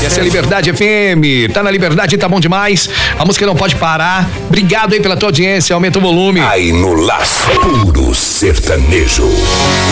Essa é a Liberdade FM. Tá na Liberdade, tá bom demais. A música não pode parar. Obrigado aí pela tua audiência. Aumenta o volume. Aí no Laço, puro sertanejo.